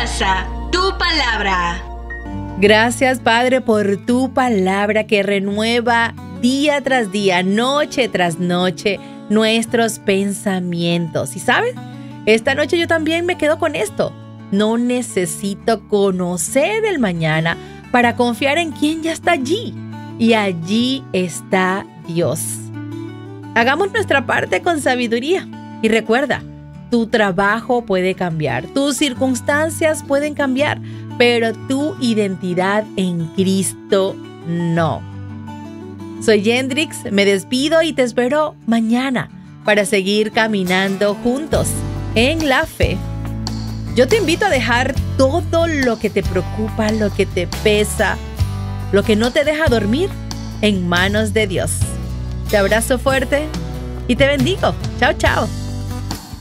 casa, tu palabra. Gracias, Padre, por tu palabra que renueva día tras día, noche tras noche, nuestros pensamientos. ¿Y sabes? Esta noche yo también me quedo con esto. No necesito conocer el mañana para confiar en quien ya está allí. Y allí está Dios. Hagamos nuestra parte con sabiduría. Y recuerda, tu trabajo puede cambiar, tus circunstancias pueden cambiar, pero tu identidad en Cristo no. Soy Yendrix, me despido y te espero mañana para seguir caminando juntos en la fe. Yo te invito a dejar todo lo que te preocupa, lo que te pesa, lo que no te deja dormir en manos de Dios. Te abrazo fuerte y te bendigo. Chao, chao.